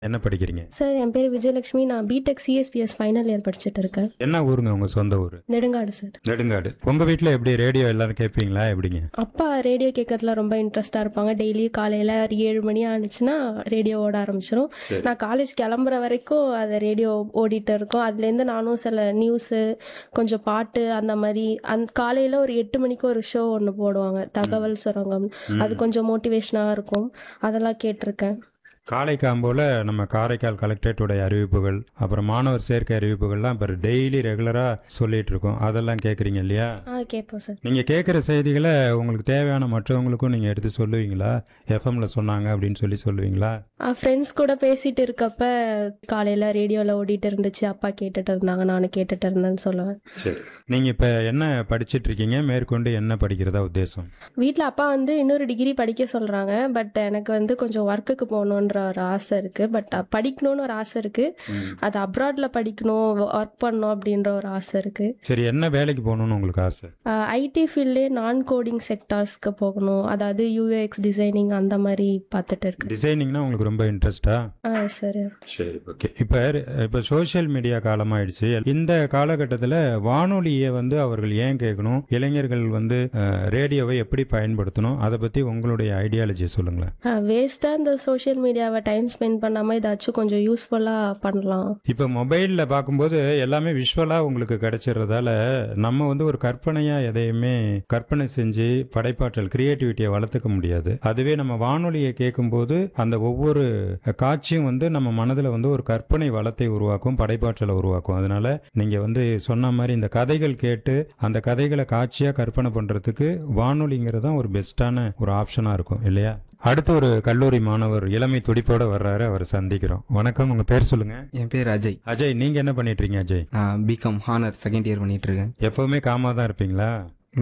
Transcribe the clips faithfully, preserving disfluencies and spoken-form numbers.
என்ன படிக்கிறீங்க? சார் என் பேர் விஜயலட்சுமி. நான் பிடெக் சிஎஸ்பிஎஸ் ஃபைனல் இயர் படிச்சுட்டு இருக்கேன். என்ன ஊருங்க உங்க சொந்த ஊரு? நெடுங்காடு சார். நெடுங்காடு. உங்க வீட்ல எப்படி ரேடியோ எல்லாரும் கேட்பீங்களா எப்படிங்க? அப்பா ரேடியோ கேட்கறதுல ரொம்ப இன்ட்ரெஸ்டாக இருப்பாங்க. டெய்லி காலையில் ஒரு ஏழு மணி ஆனிச்சுன்னா ரேடியோ ஓட ஆரம்பிச்சிடும். நான் காலேஜ் கிளம்புற வரைக்கும் அது ரேடியோ ஓடிட்டு இருக்கும். அதுலேருந்து நானும் சில நியூஸு, கொஞ்சம் பாட்டு, அந்த மாதிரி அந் காலையில் ஒரு எட்டு மணிக்கு ஒரு ஷோ ஒன்று போடுவாங்க, தகவல் சுரங்கம். அது கொஞ்சம் மோட்டிவேஷனாக இருக்கும். அதெல்லாம் கேட்டிருக்கேன். காலை காம்போல நம்ம காரைக்கால் கலெக்டரேட்டுடைய அறிவிப்புகள், அப்புறம் மாணவர் சேர்க்கை அறிவிப்புகள்லாம் இப்போ டெய்லி ரெகுலராக சொல்லிட்டு இருக்கோம். அதெல்லாம் கேட்குறீங்க இல்லையா? ஆ கேட்போம் சார். நீங்கள் கேட்குற செய்திகளை உங்களுக்கு தேவையான மற்றவங்களுக்கும் நீங்கள் எடுத்து சொல்லுவீங்களா? எஃப்எம்ல சொன்னாங்க அப்படின்னு சொல்லி சொல்லுவீங்களா? ஃப்ரெண்ட்ஸ் கூட பேசிட்டு இருக்கப்ப காலையில் ரேடியோவில் ஓடிட்டு இருந்துச்சு, அப்பா கேட்டுட்டு இருந்தாங்க, நானும் கேட்டுட்டு இருந்தேன்னு சொல்லுவேன். சரி. நீங்கள் இப்போ என்ன படிச்சுட்டு இருக்கீங்க? மேற்கொண்டு என்ன படிக்கிறதா உத்தேசம்? வீட்டில் அப்பா வந்து இன்னொரு டிகிரி படிக்க சொல்கிறாங்க. பட் எனக்கு வந்து கொஞ்சம் ஒர்க்குக்கு போகணுன்ற ஒரு ஆசை இருக்குது. பட் படிக்கணும்னு ஒரு ஆசை இருக்குது. அது அப்ராடில் படிக்கணும், ஒர்க் பண்ணணும் அப்படின்ற ஒரு ஆசை இருக்குது. சரி, என்ன வேலைக்கு போகணும்னு உங்களுக்கு ஆசை? ஐடி ஃபீல்ட்லேயே நான் கோடிங் செக்டார்ஸ்க்கு போகணும். அதாவது யூஎக்ஸ் டிசைனிங் அந்த மாதிரி பார்த்துட்டு இருக்கு. டிசைனிங்னா உங்களுக்கு ரொம்ப இன்ட்ரெஸ்டா? ஆ சரி. சரி, ஓகே. இப்போ இப்போ சோஷியல் மீடியா காலமாயிடுச்சு. இந்த காலகட்டத்தில் வானொலியை வந்து அவர்கள் ஏன் கேட்கணும், இளைஞர்கள் வந்து ரேடியோவை எப்படி பயன்படுத்தணும், அதை பற்றி உங்களுடைய ஐடியாலஜியை சொல்லுங்களேன். வேஸ்ட்டாக இந்த சோஷியல் மீடியாவை டைம் ஸ்பெண்ட் பண்ணாமல் ஏதாச்சும் கொஞ்சம் யூஸ்ஃபுல்லாக பண்ணலாம். இப்போ மொபைலில் பார்க்கும்போது எல்லாமே விஷுவலாக உங்களுக்கு கிடைச்சிடுறதால நம்ம வந்து ஒரு கற்பனையாக எதையுமே கற்பனை செஞ்சு படைப்பாற்றல் கிரியேட்டிவிட்டியை வளர்த்துக்க முடியாது. அதுவே நம்ம வானொலியை கேட்கும்போது அந்த ஒவ்வொரு காட்சியும் வந்து நம்ம மனதில் வந்து ஒரு கற்பனை வளத்தை உருவாக்கும், படைப்பாற்றலை உருவாக்கும். அதனால நீங்கள் வந்து சொன்ன மாதிரி இந்த கதைகள் கேட்டு அந்த கதைகளை காட்சியாக கற்பனை பண்ணுறதுக்கு வானொலிங்கிறது தான் ஒரு பெஸ்ட்டான ஒரு ஆப்ஷனாக இருக்கும் இல்லையா? அடுத்து ஒரு கல்லூரி மாணவர் இளமை துடிப்போட வர்றாரு, அவர் சந்திக்கிறோம். வணக்கம், உங்க பேர் சொல்லுங்க. என் பேர் அஜய். அஜய், நீங்க என்ன பண்ணிட்டு இருக்கீங்க? Ajay, BCom honour second year பண்ணிட்டு இருக்கேன். எப்பவுமே காமா தான் இருப்பீங்களா?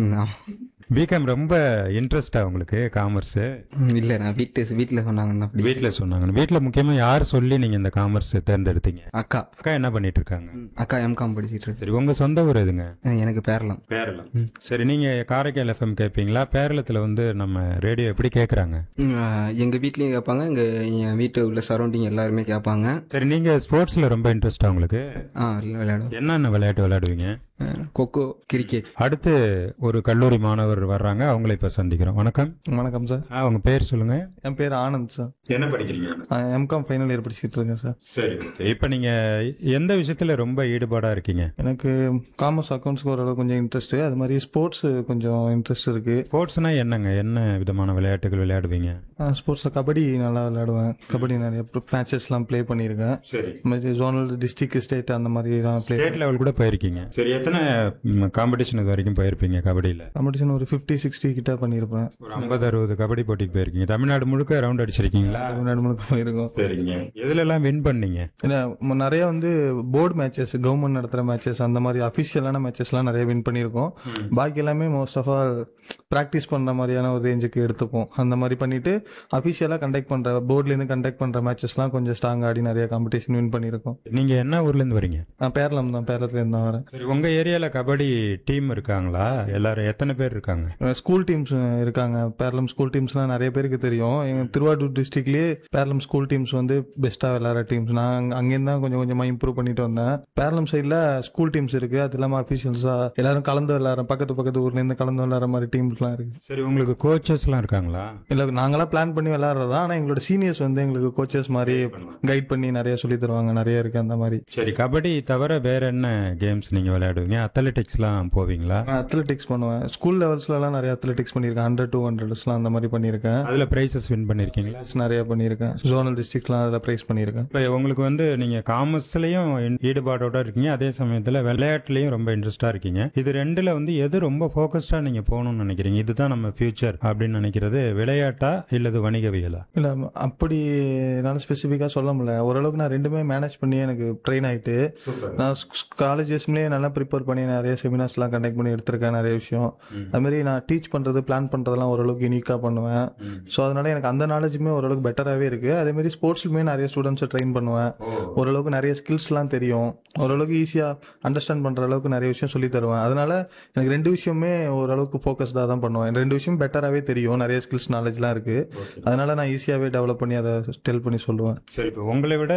பிகாம் ரொம்ப இன்ட்ரெஸ்டா உங்களுக்கு காமர்ஸ்? இல்ல, நான் வீட்டு வீட்டுல சொன்னாங்க. வீட்டுல சொன்னாங்க. வீட்டுல முக்கியமா யார் சொல்லி நீங்க இந்த காமர்ஸ் தேர்ந்தெடுத்தீங்க? அக்கா. அக்கா என்ன பண்ணிட்டு இருக்காங்க? அக்கா எம்காம் படிச்சிட்டு இருக்கு. சரி, உங்க சொந்த ஊர் எதுங்க? எனக்கு பேரளம். பேரளம். சரி, நீங்க காரைக்கால் எஃப்எம் கேட்பீங்களா? பேரளத்துல வந்து நம்ம ரேடியோ எப்படி கேக்குறாங்க? எங்க வீட்லயும் கேட்பாங்க, எங்க என் வீட்டு உள்ள சரௌண்டிங் எல்லாருமே கேட்பாங்க. சரி, நீங்க ஸ்போர்ட்ஸ்ல ரொம்ப இன்ட்ரெஸ்டா உங்களுக்கு? விளையாடுவோம். என்னென்ன விளையாட்டு விளையாடுவீங்க? கொக்கோ, கிரிக்கெட். அடுத்து ஒரு கல்லூரி மாணவர் வர்றாங்க, அவங்களை இப்ப சந்திக்கிறோம். வணக்கம். வணக்கம் சார். உங்க பேர் சொல்லுங்க. என் பேர் ஆனந்த் சார். என்ன படிக்கிறீங்க? எம்காம் ஃபைனல் இயர் படிச்சுட்டு இருக்கேன் சார். சரி, இப்ப நீங்க எந்த விஷயத்துல ரொம்ப ஈடுபாடா இருக்கீங்க? எனக்கு காமர்ஸ் அக்கௌண்ட்ஸ்க்கு ஓரளவு கொஞ்சம் இன்ட்ரெஸ்ட், அது மாதிரி ஸ்போர்ட்ஸ் கொஞ்சம் இன்ட்ரெஸ்ட் இருக்கு. ஸ்போர்ட்ஸ்னா என்னங்க? என்ன விதமான விளையாட்டுகள் விளையாடுவீங்க? ஸ்போர்ட்ஸ்ல கபடி நல்லா விளையாடுவேன். கபடி நிறைய மேட்சஸ்லாம் ப்ளே பண்ணியிருக்கேன். சரி. ஜோனல், டிஸ்ட்ரிக்ட், ஸ்டேட் அந்த மாதிரி ஸ்டேட் லெவல் கூட போயிருக்கீங்க. சரி, எத்தனை காம்படிஷன் இது வரைக்கும் போயிருப்பீங்க கபடியில? காம்படிஷன் ஒரு பிப்டி சிக்ஸ்டி கிட்ட பண்ணியிருப்பேன். ஒரு ஐம்பது அறுபது கபடி போட்டிக்கு போயிருக்கீங்க. தமிழ்நாடு முழுக்க ரவுண்ட் அடிச்சிருக்கீங்களா? தமிழ்நாடு முழுக்க போயிருக்கோம். சரிங்க. எதுல எல்லாம் வின் பண்ணீங்க? நிறைய வந்து போர்டு மேட்சஸ், கவர்மெண்ட் நடத்துற மேட்சஸ், அந்த மாதிரி அபிஷியலான மேட்சஸ்லாம் நிறைய வின் பண்ணியிருக்கோம். பாக்கி எல்லாமே மோஸ்ட் ஆஃப் ஆல் ப்ராக்டிஸ் பண்ற மாதிரியான ஒரு ரேஞ்சுக்கு எடுத்துப்போம். அந்த மாதிரி பண்ணிட்டு அபிஷியலா கண்டக்ட் பண்ற, போர்ட்ல இருந்து கண்டக்ட் பண்ற மேட்சஸ்லாம் கொஞ்சம் ஸ்ட்ராங் ஆடி நிறைய காம்படிஷன் வின் பண்ணியிருக்கோம். நீங்க என்ன ஊர்ல இருந்து வரீங்க? நான் பேரளம் தான், பேரளத்துல இருந்து தான் வரேன். சரி, உங்க ஏரியால கபடி டீம் இருக்காங்களா? எல்லாரும் எத்தனை பேர் இருக்காங்க? ஸ்கூல் டீம்ஸ் இருக்காங்க. பேரளம் ஸ்கூல் டீம்ஸ்லாம் நிறைய பேருக்கு தெரியும். எங்க திருவாரூர் டிஸ்ட்ரிக்ட்லயே பேரளம் ஸ்கூல் டீம்ஸ் வந்து பெஸ்டா விளையாடுற டீம்ஸ். நான் அங்கேருந்து தான் கொஞ்சம் கொஞ்சமா இம்ப்ரூவ் பண்ணிட்டு வந்தேன். பேரளம் சைட்ல ஸ்கூல் டீம்ஸ் இருக்கு. அது இல்லாம அபிஷியல்ஸா எல்லாரும் கலந்து விளையாடுற, பக்கத்து பக்கத்து ஊர்ல இருந்து கலந்து விளையாடுற மாதிரி டீம்ஸ்லாம் இருக்கு. சரி, உங்களுக்கு கோச்சஸ் எல்லாம் இருக்காங்களா? இல்ல, நாங்களா பிளான் பண்ணி விளையாடுறதா. ஆனா எங்களோட சீனியர்ஸ் வந்து எங்களுக்கு கோச்சஸ் மாதிரி கைட் பண்ணி நிறைய சொல்லி தருவாங்க. நிறைய இருக்கு அந்த மாதிரி. சரி, கபடி தவிர வேற என்ன கேம்ஸ் நீங்க விளையாடுவீங்க? அத்லெட்டிக்ஸ்லாம் போவீங்களா? அத்லெட்டிக்ஸ் பண்ணுவேன். ஸ்கூல் லெவல்ஸ்ல எல்லாம் நிறைய அத்லெட்டிக்ஸ் பண்ணிருக்கேன். ஹண்ட்ரட் டூ ஹண்ட்ரட்ஸ்லாம் அந்த மாதிரி பண்ணிருக்கேன். அதுல பிரைசஸ் வின் பண்ணிருக்கீங்களா? நிறைய பண்ணிருக்கேன். ஜோனல் டிஸ்ட்ரிக்ட்லாம் அதுல பிரைஸ் பண்ணிருக்கேன். இப்போ உங்களுக்கு வந்து நீங்க காமர்ஸ்லயும் ஈடுபாடோட இருக்கீங்க, அதே சமயத்துல விளையாட்டுலயும் ரொம்ப இன்ட்ரெஸ்டா இருக்கீங்க. இது ரெண்டுல வந்து எது ரொம்ப போக்கஸ்டா நீங்க போகணும்னு நினைக்கிறீங்க? இதுதான் நம்ம ஃபியூச்சர் அப்படின்னு நினைக்கிறது, விளையாட்டா இல்லது வணிகவியலா? இல்ல, அப்படி என்னால ஸ்பெசிஃபிக்கா சொல்ல முடியல. ஓரளவுக்கு நான் ரெண்டுமே மேனேஜ் பண்ணி எனக்கு ட்ரெயின் ஆயிட்டு, நான் காலேஜஸ்லயே நல்லா ப்ரிப்பேர் பண்ணி நிறைய செமினார்ஸ் எல்லாம் கண்டக்ட் பண்ணி எடுத்திருக்கேன். நிறைய விஷயம் அது மாதிரி நான் டீச் பண்றது, பிளான் பண்றதெல்லாம் ஓரளவுக்கு யூனிக்கா பண்ணுவேன். ஸோ அதனால எனக்கு அந்த நாலேஜுமே ஓரளவுக்கு பெட்டராகவே இருக்கு. அதே மாதிரி ஸ்போர்ட்ஸ்லுமே நிறைய ஸ்டூடெண்ட்ஸை ட்ரெயின் பண்ணுவேன். ஓரளவுக்கு நிறைய ஸ்கில்ஸ்லாம் தெரியும். ஓரளவுக்கு ஈஸியா அண்டர்ஸ்டாண்ட் பண்ற அளவுக்கு நிறைய விஷயம் சொல்லி தருவேன். அதனால எனக்கு ரெண்டு விஷயமே ஓரளவுக்கு ஃபோக்கஸ்டாக தான் பண்ணுவேன். ரெண்டு விஷயம் பெட்டராகவே தெரியும். நிறைய ஸ்கில்ஸ் நாலேஜ்லாம் இருக்கு. அதனால நான் ஈஸியாவே டெவலப் பண்ணி அதை டெல் பண்ணி சொல்லுவேன். சரி, இப்போ உங்களை விட